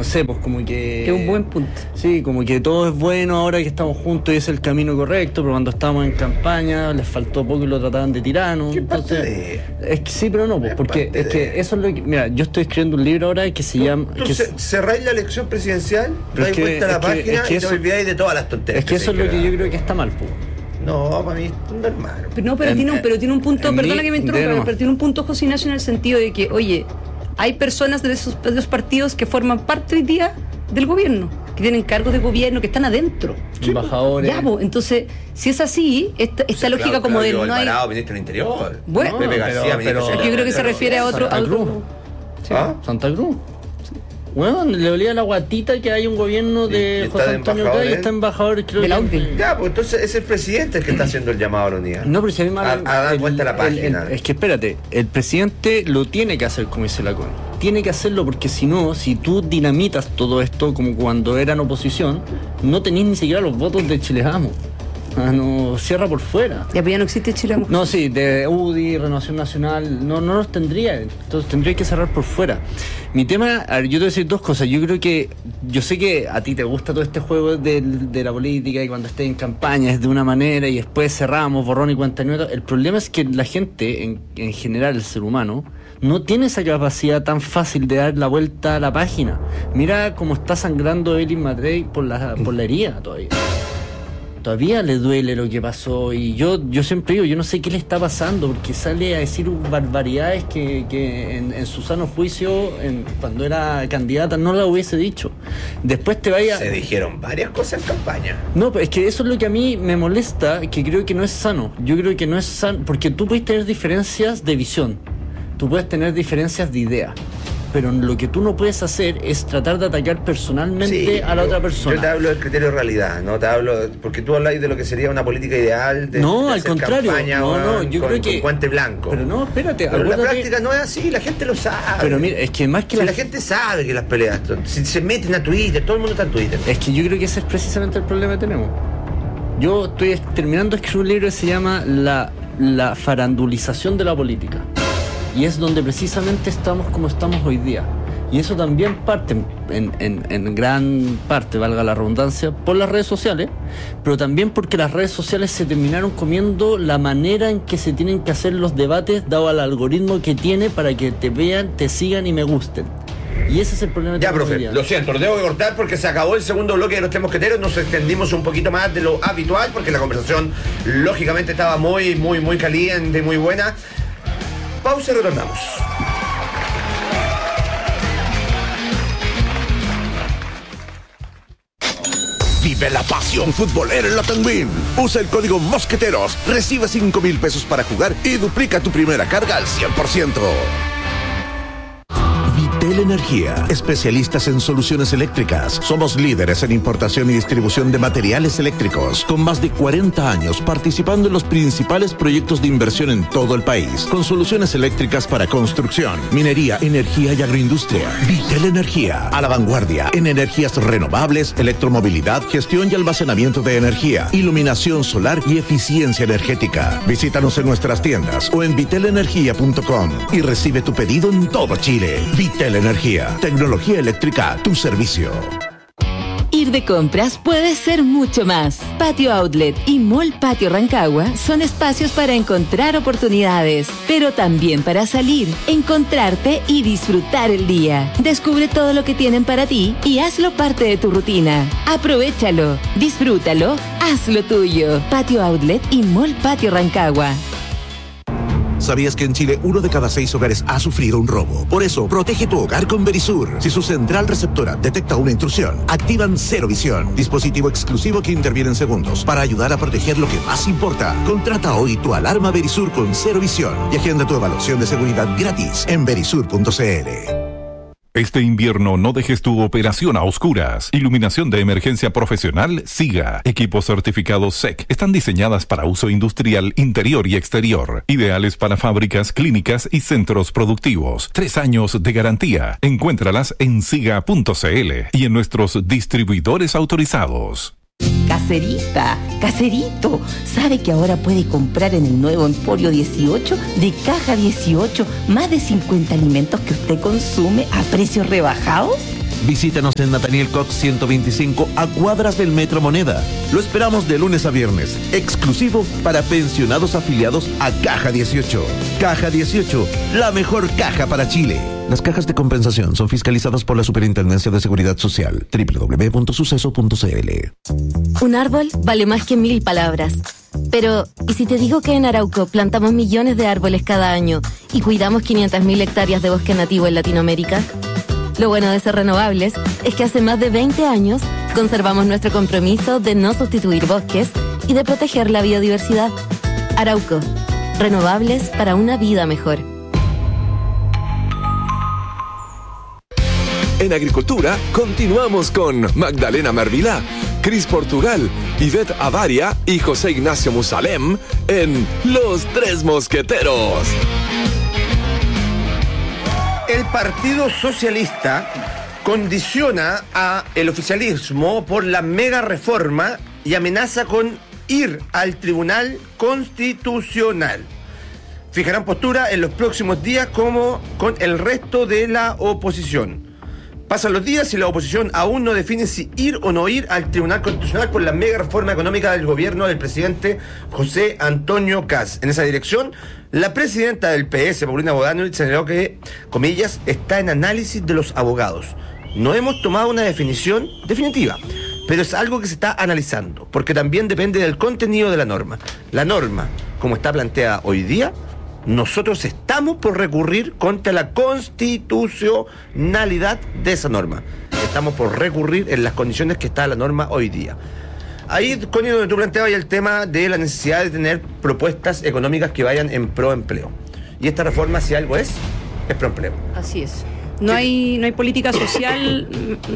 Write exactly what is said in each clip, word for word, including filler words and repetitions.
no sé, pues como que... Que es un buen punto. Sí, como que todo es bueno ahora que estamos juntos y es el camino correcto, pero cuando estábamos en campaña les faltó poco y lo trataban de tirano. ¿Qué Entonces, de... es que sí, pero no, pues, porque es que de... eso es lo que... Mira, yo estoy escribiendo un libro ahora que se ¿Tú, llama... tú que ce- cerráis la elección presidencial, dais que, vuelta a la es que, página es que y eso, te olvidáis de todas las tonterías. Es que eso es lo que yo creo que está mal, pues. No, para mí es normal. Pero no, pero, En, tiene, un, pero tiene un punto, perdona mi, que me interrumpa, pero tiene un punto, José Ignacio, en el sentido de que, oye, hay personas de esos de los partidos que forman parte hoy día del gobierno, que tienen cargos de gobierno, que están adentro. Embajadores. Ya, pues, entonces, si es así, esta, esta O sea, lógica Claudio, como de Claudio no hay... Alvarado, ministro del Interior. Bueno, Pepe García, pero- ministro pero- del yo creo que se Interior. refiere a otro... a Santa Cruz. otro Sí, ¿Ah? Santa Cruz. Bueno, le olía la guatita que hay un gobierno Y- de y está José de Antonio embajador, Gay, ¿eh? está embajador, creo De la que- O C D E. Ya, pues entonces es el presidente el que está haciendo el llamado a la unidad. No, pero si a mí me A- a dar vuelta a la página. es que espérate, el presidente lo tiene que hacer, como dice la CONE. Tiene que hacerlo porque si no, si tú dinamitas todo esto como cuando eran oposición, no tenés ni siquiera los votos de Chile Vamos. Ah, no, cierra por fuera. Ya, pero ya no existe Chile Vamos. No, sí, de U D I, Renovación Nacional, no, no los tendría, entonces tendría que cerrar por fuera. Mi tema, a ver, yo te voy a decir dos cosas. Yo creo que, yo sé que a ti te gusta todo este juego de, de la política y cuando estés en campaña es de una manera y después cerramos, borrón y cuenta nueva. El problema es que la gente, en, en general, el ser humano, no tiene esa capacidad tan fácil de dar la vuelta a la página. Mira cómo está sangrando Elin Matei por la, por la herida todavía. Todavía le duele lo que pasó y yo yo siempre digo, yo no sé qué le está pasando porque sale a decir barbaridades que, que en, en su sano juicio en, cuando era candidata no la hubiese dicho. Después te vaya... Se dijeron varias cosas en campaña. No, pero es que eso es lo que a mí me molesta, que creo que no es sano. Yo creo que no es sano, porque tú puedes tener diferencias de visión, tú puedes tener diferencias de idea, pero lo que tú no puedes hacer es tratar de atacar personalmente Sí, a la yo- otra persona. Yo te hablo del criterio de realidad, no te hablo, porque tú hablas de lo que sería una política ideal de, No, de al hacer contrario, campaña, no, no, weón, yo con, creo que- con guante blanco. Pero no, espérate, Pero en la acuérdate- práctica no es así, la gente lo sabe. Pero mira, es que más que Si la la gente sabe que las peleas, si se meten a Twitter, todo el mundo está en Twitter. Es que yo creo que ese es precisamente el problema que tenemos. Yo estoy es- terminando de escribir un libro que se llama La, la farandulización de la política. Y es donde precisamente estamos como estamos hoy día. Y eso también parte, en, en, en gran parte, valga la redundancia, por las redes sociales, pero también porque las redes sociales se terminaron comiendo la manera en que se tienen que hacer los debates, dado al algoritmo que tiene para que te vean, te sigan y me gusten. Y ese es el problema. Ya, que tenemos profe, hoy día. lo siento, lo tengo que cortar porque se acabó el segundo bloque de los Tres Mosqueteros. Nos extendimos un poquito más de lo habitual porque la conversación, lógicamente, estaba muy, muy, muy caliente, muy buena. Pausa y retornamos. Vive la pasión futbolera en la Penguin. Usa el código Mosqueteros, recibe cinco mil pesos para jugar y duplica tu primera carga al cien por ciento. Vitel Energía, especialistas en soluciones eléctricas. Somos líderes en importación y distribución de materiales eléctricos, con más de cuarenta años participando en los principales proyectos de inversión en todo el país, con soluciones eléctricas para construcción, minería, energía y agroindustria. Vitel Energía, a la vanguardia en energías renovables, electromovilidad, gestión y almacenamiento de energía, iluminación solar y eficiencia energética. Visítanos en nuestras tiendas o en vitel energía punto com y recibe tu pedido en todo Chile. Vitel Energía, tecnología eléctrica a tu servicio. Ir de compras puede ser mucho más. Patio Outlet y Mall Patio Rancagua son espacios para encontrar oportunidades, pero también para salir, encontrarte y disfrutar el día. Descubre todo lo que tienen para ti y hazlo parte de tu rutina. Aprovéchalo, disfrútalo, hazlo tuyo. Patio Outlet y Mall Patio Rancagua. ¿Sabías que en Chile uno de cada seis hogares ha sufrido un robo? Por eso, protege tu hogar con Verisur. Si su central receptora detecta una intrusión, activan Cero Visión, dispositivo exclusivo que interviene en segundos para ayudar a proteger lo que más importa. Contrata hoy tu alarma Verisur con Cero Visión y agenda tu evaluación de seguridad gratis en verisur punto cl. Este invierno no dejes tu operación a oscuras. Iluminación de emergencia profesional SIGA. Equipos certificados S E C. Están diseñadas para uso industrial interior y exterior. Ideales para fábricas, clínicas y centros productivos. Tres años de garantía. Encuéntralas en siga punto cl y en nuestros distribuidores autorizados. Caserita, caserito, ¿sabe que ahora puede comprar en el nuevo Emporio dieciocho de Caja dieciocho más de cincuenta alimentos que usted consume a precios rebajados? Visítanos en Nathaniel Cox ciento veinticinco a cuadras del Metro Moneda. Lo esperamos de lunes a viernes, exclusivo para pensionados afiliados a Caja dieciocho. Caja dieciocho, la mejor caja para Chile. Las cajas de compensación son fiscalizadas por la Superintendencia de Seguridad Social. doble u doble u doble u punto suceso punto c l. Un árbol vale más que mil palabras. Pero, ¿y si te digo que en Arauco plantamos millones de árboles cada año y cuidamos quinientas mil hectáreas de bosque nativo en Latinoamérica? Lo bueno de ser renovables es que hace más de veinte años conservamos nuestro compromiso de no sustituir bosques y de proteger la biodiversidad. Arauco, renovables para una vida mejor. En Agricultura, continuamos con Magdalena Mervilá, Cris Portugal, Ivette Avaria y José Ignacio Musalem en Los Tres Mosqueteros. El Partido Socialista condiciona a el oficialismo por la mega reforma y amenaza con ir al Tribunal Constitucional. Fijarán postura en los próximos días como con el resto de la oposición. Pasan los días y la oposición aún no define si ir o no ir al Tribunal Constitucional por la mega reforma económica del gobierno del presidente José Antonio Kast. En esa dirección, la presidenta del P S, Paulina Bodanovich, señaló que, comillas, está en análisis de los abogados. No hemos tomado una definición definitiva, pero es algo que se está analizando, porque también depende del contenido de la norma. La norma, como está planteada hoy día, nosotros estamos por recurrir contra la constitucionalidad de esa norma. Estamos por recurrir en las condiciones que está la norma hoy día. Ahí, Connie, donde tú planteabas el tema de la necesidad de tener propuestas económicas que vayan en pro empleo. Y esta reforma, si algo es, es pro empleo. Así es. No hay, no hay política social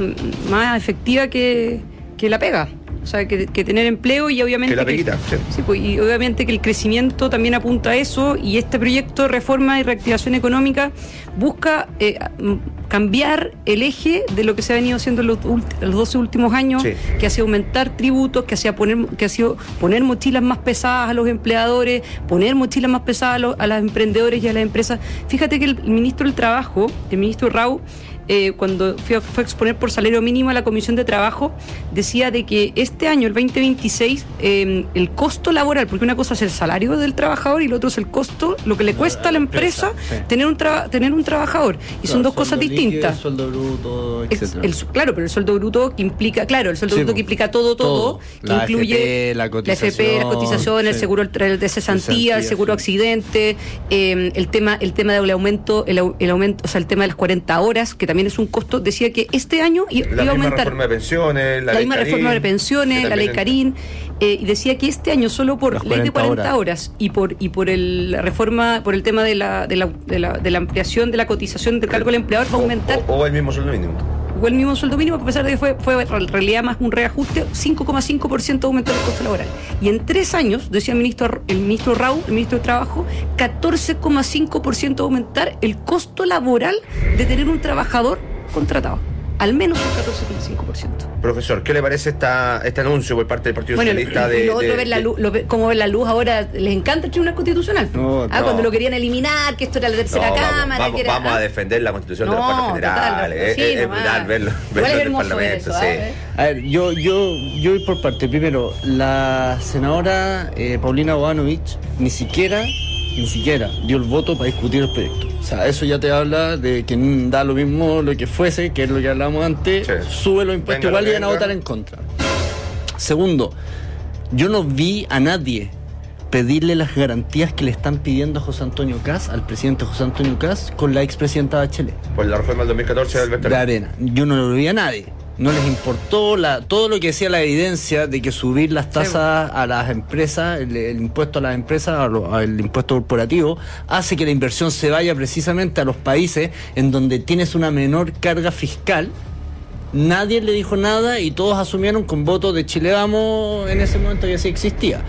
más efectiva que, que la pega. O sea, que, que tener empleo y obviamente... Que la peguita, que, sí. Sí, pues, y obviamente que el crecimiento también apunta a eso, y este proyecto de reforma y reactivación económica busca eh, cambiar el eje de lo que se ha venido haciendo en los, los doce últimos años, sí, que ha sido aumentar tributos, que ha sido poner, que ha sido poner mochilas más pesadas a los empleadores, poner mochilas más pesadas a los, a los emprendedores y a las empresas. Fíjate que el ministro del Trabajo, el ministro Rau, Eh, cuando fue a, fue a exponer por salario mínimo a la Comisión de Trabajo, decía de que este año, el veinte veintiséis, eh, el costo laboral, porque una cosa es el salario del trabajador y lo otro es el costo, lo que le cuesta a la empresa, empresa sí, tener un tra- tener un trabajador, y claro, son dos cosas distintas. El sueldo bruto, etcétera. El, el, claro, pero el sueldo bruto que implica, claro, el sueldo sí, bruto que implica todo, todo, todo que la incluye F P, la cotización, la F P, la cotización, sí, el seguro de cesantía, el seguro sí, accidente, eh, el tema, el tema del aumento, el, el aumento, o sea, el tema de las cuarenta horas, que también es un costo. Decía que este año iba la a aumentar la reforma de pensiones, la, la ley misma Carín, reforma de pensiones, la ley Carín, eh, y decía que este año solo por ley de cuarenta horas y por y por el, la reforma, por el tema de la, de la, de la, de la ampliación de la cotización del cargo del empleador, va a aumentar. O, o el mismo sueldo mínimo. O el mismo sueldo mínimo, a pesar de que fue, fue en realidad más un reajuste, cinco coma cinco por ciento aumentó el costo laboral. Y en tres años, decía el ministro, el ministro Rau, el ministro de Trabajo, catorce coma cinco por ciento aumentar el costo laboral de tener un trabajador contratado. Al menos un catorce coma cinco por ciento. Profesor, ¿qué le parece esta, este anuncio por parte del Partido bueno, Socialista? Lo, de, lo otro, de, ver la de... luz, lo, cómo ven la luz ahora, les encanta el Tribunal Constitucional. No, ah, no. cuando lo querían eliminar, que esto era la tercera no, cámara. Vamos, vamos, que era, vamos ah, a defender la Constitución no, de los cuadros generales. Total, es sí, es nomás. brutal verlo, verlo es en el hermoso Parlamento. eso, Sí. ¿eh? A ver, yo, yo, yo voy por parte. Primero, la senadora eh, Paulina Bodanovich ni siquiera, ni siquiera dio el voto para discutir el proyecto. O sea, eso ya te habla de que da lo mismo lo que fuese, que es lo que hablábamos antes, sí, sube los impuestos venga, igual y van a votar en contra. Segundo, yo no vi a nadie pedirle las garantías que le están pidiendo a José Antonio Kast, al presidente José Antonio Kast, con la expresidenta Bachelet. Por la reforma del dos mil catorce del de Arena. Yo no lo vi a nadie. No les importó la, todo lo que decía la evidencia de que subir las tasas a las empresas, el, el impuesto a las empresas, el impuesto corporativo, hace que la inversión se vaya precisamente a los países en donde tienes una menor carga fiscal. Nadie le dijo nada y todos asumieron con votos de Chile Vamos en ese momento que sí existía.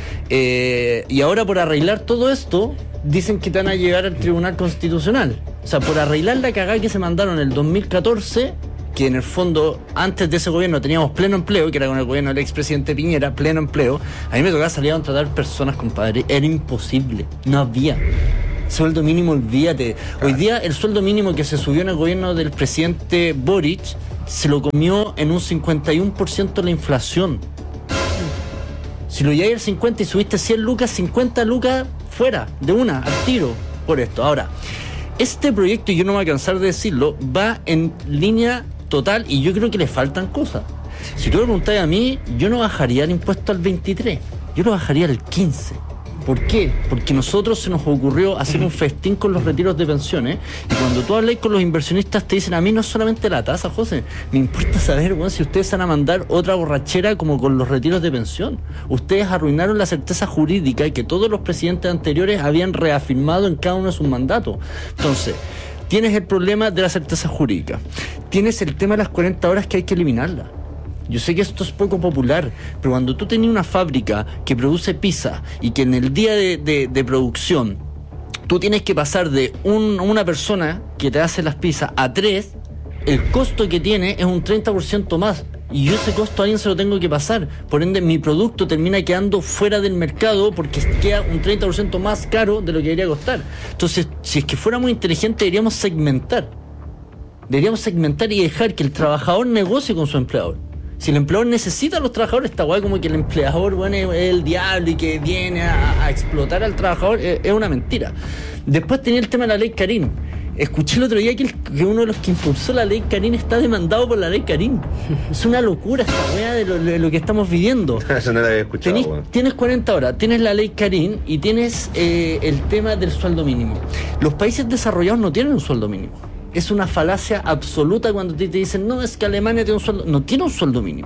Eh, y ahora por arreglar todo esto, dicen que te van a llegar al Tribunal Constitucional. O sea, por arreglar la cagada que se mandaron en el dos mil catorce... que en el fondo, antes de ese gobierno teníamos pleno empleo, que era con el gobierno del expresidente Piñera, pleno empleo. A mí me tocaba salir a contratar personas, compadre, era imposible, no había. Sueldo mínimo, olvídate. Hoy día el sueldo mínimo que se subió en el gobierno del presidente Boric se lo comió en un cincuenta y uno por ciento la inflación. Si lo lleváis al cincuenta y subiste cien lucas, cincuenta lucas fuera, de una, al tiro, por esto. Ahora, este proyecto, y yo no me voy a cansar de decirlo, va en línea total y yo creo que le faltan cosas. Si tú me preguntas a mí, yo no bajaría el impuesto al veintitrés, yo lo bajaría al quince. ¿Por qué? Porque nosotros se nos ocurrió hacer un festín con los retiros de pensiones y cuando tú hablas con los inversionistas te dicen, a mí no es solamente la tasa, José, me importa saber, bueno, si ustedes van a mandar otra borrachera como con los retiros de pensión. Ustedes arruinaron la certeza jurídica y que todos los presidentes anteriores habían reafirmado en cada uno de sus mandatos. Entonces, tienes el problema de la certeza jurídica, tienes el tema de las cuarenta horas que hay que eliminarlas. Yo sé que esto es poco popular, pero cuando tú tenías una fábrica que produce pizza y que en el día de, de, de producción tú tienes que pasar de un, una persona que te hace las pizzas a tres, el costo que tiene es un treinta por ciento más. Y yo ese costo a alguien se lo tengo que pasar. Por ende, mi producto termina quedando fuera del mercado porque queda un treinta por ciento más caro de lo que debería costar. Entonces, si es que fuéramos inteligentes, deberíamos segmentar. Deberíamos segmentar y dejar que el trabajador negocie con su empleador. Si el empleador necesita a los trabajadores, está guay como que el empleador, bueno, es el diablo y que viene a, a explotar al trabajador, es, es una mentira. Después tenía el tema de la ley Carín. Escuché el otro día que, el, que uno de los que impulsó la ley Carín está demandado por la ley Carín. Es una locura esta wea de lo, de lo que estamos viviendo. Eso no lo había escuchado. Tenís, bueno. Tienes cuarenta horas, tienes la ley Carín y tienes eh, el tema del sueldo mínimo. Los países desarrollados no tienen un sueldo mínimo. Es una falacia absoluta cuando te, te dicen, no, es que Alemania tiene un sueldo. No tiene un sueldo mínimo.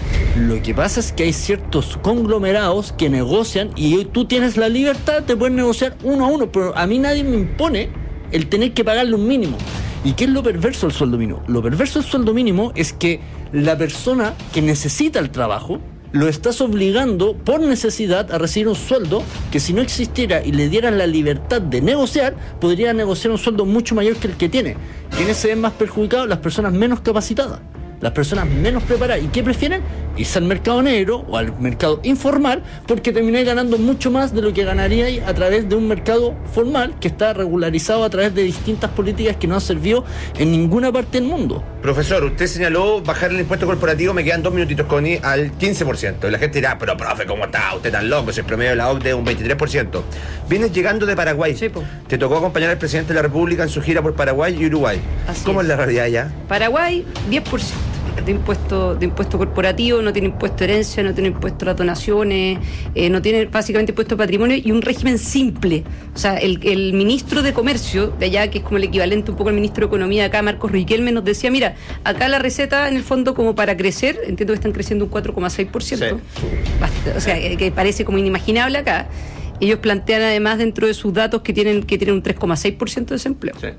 Lo que pasa es que hay ciertos conglomerados que negocian y hoy tú tienes la libertad de poder negociar uno a uno, pero a mí nadie me impone el tener que pagarle un mínimo. ¿Y qué es lo perverso del sueldo mínimo? Lo perverso del sueldo mínimo es que la persona que necesita el trabajo lo estás obligando por necesidad a recibir un sueldo que si no existiera y le dieran la libertad de negociar, podría negociar un sueldo mucho mayor que el que tiene. ¿Quiénes se ven más perjudicados? Las personas menos capacitadas, las personas menos preparadas. ¿Y qué prefieren? Irse al mercado negro o al mercado informal porque termináis ganando mucho más de lo que ganaríais a través de un mercado formal que está regularizado a través de distintas políticas que no han servido en ninguna parte del mundo. Profesor, usted señaló bajar el impuesto corporativo, me quedan dos minutitos, Connie, al quince por ciento. Y la gente dirá, pero profe, ¿cómo está? Usted tan loco, si el promedio de la O C D E es un veintitrés por ciento. Vienes llegando de Paraguay. Sí, po. Te tocó acompañar al presidente de la República en su gira por Paraguay y Uruguay. Así ¿Cómo es. es la realidad allá? Paraguay, diez por ciento de impuesto, de impuesto corporativo, no tiene impuesto de herencia, no tiene impuesto a las donaciones, eh, no tiene básicamente impuesto de patrimonio y un régimen simple. O sea, el, el ministro de Comercio de allá, que es como el equivalente un poco al ministro de Economía de acá, Marcos Riquelme, nos decía, mira, acá la receta en el fondo como para crecer, entiendo que están creciendo un cuatro coma seis por ciento, Sí. Bast- o sea, que parece como inimaginable acá. Ellos plantean además dentro de sus datos que tienen, que tienen un tres coma seis por ciento de desempleo. Sí.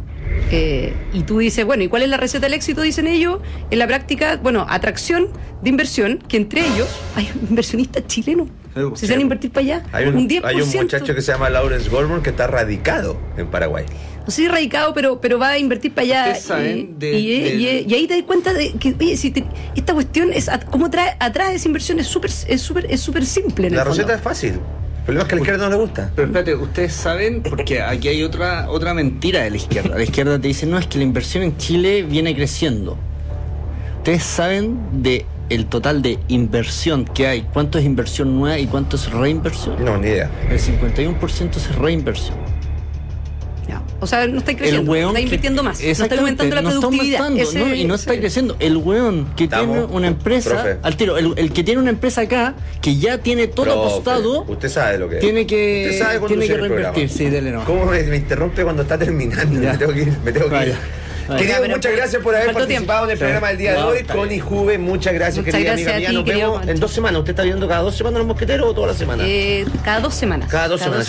Eh, y tú dices, bueno, ¿y cuál es la receta del éxito? Dicen ellos, en la práctica, bueno, atracción de inversión, que entre ellos hay inversionistas chilenos. Se van a invertir para allá. Hay un, diez por ciento. hay un muchacho que se llama Lawrence Goldman que está radicado en Paraguay. No sé si radicado, pero, pero va a invertir para allá. Ustedes saben y, de- y, del- y- y ahí te das cuenta de que, oye, si te- esta cuestión es, cómo trae, atrae esa inversión es súper es súper es súper simple en La el fondo. receta es fácil. El problema es que a la izquierda no le gusta. Pero espérate, ustedes saben, porque aquí hay otra otra mentira de la izquierda. La izquierda te dice, no, es que la inversión en Chile viene creciendo. Ustedes saben de el total de inversión que hay, cuánto es inversión nueva y cuánto es reinversión. No, ni idea. El cincuenta y uno por ciento es reinversión. Ya. O sea, no está El creciendo, weón está que- invirtiendo más, no está Exactamente, aumentando la no está productividad. aumentando, Ese- ¿no? Y no está ese- creciendo. El weón que Estamos, tiene una empresa, profe. al tiro, el, el que tiene una empresa acá, que ya tiene todo Profe, apostado, Usted sabe lo que es. tiene que, Usted sabe tiene conducir que el programa. reinvertir. Sí, dele no. ¿Cómo me, me interrumpe cuando está terminando? Ya. Me tengo que ir. Me tengo que ir. Vaya. Vaya. Querido, Ya, pero- muchas gracias por haber faltó participado en el Sí. programa del día de No, hoy. está Connie bien. Juve, muchas gracias, Muchas querida gracias amiga a mía. ti, Nos querido vemos Pancho. en dos semanas. ¿Usted está viendo cada dos semanas los mosqueteros o todas las semanas? Eh, cada dos semanas. Cada dos semanas.